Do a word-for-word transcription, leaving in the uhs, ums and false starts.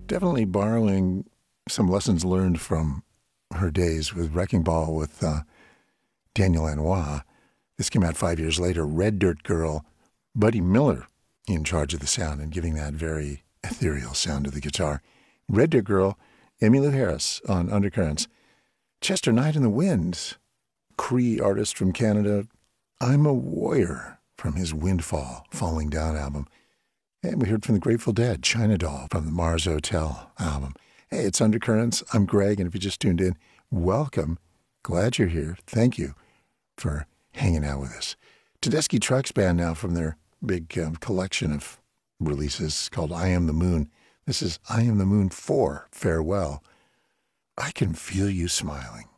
definitely borrowing some lessons learned from her days with Wrecking Ball with uh, Daniel Lanois. This came out five years later. Red Dirt Girl, Buddy Miller in charge of the sound and giving that very ethereal sound to the guitar. Red Dirt Girl, Emmylou Harris on Undercurrents. Chester Night in the Wind, Cree artist from Canada. I'm a Warrior from his Windfall, Falling Down album. And we heard from the Grateful Dead, China Doll from the Mars Hotel album. Hey, it's Undercurrents. I'm Greg, and if you just tuned in, welcome. Glad you're here. Thank you for hanging out with us. Tedeschi Trucks Band now from their big um, collection of releases called I Am the Moon. This is I Am the Moon four, Farewell. I can feel you smiling.